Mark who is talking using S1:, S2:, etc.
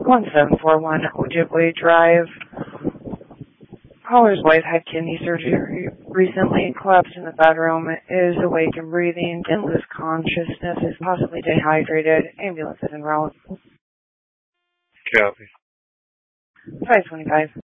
S1: 1741 Ojibwe Drive. Caller's wife had kidney surgery recently, collapsed in the bedroom, is awake and breathing, didn't lose consciousness, is possibly dehydrated. Ambulance is en route.
S2: Copy.
S1: 525.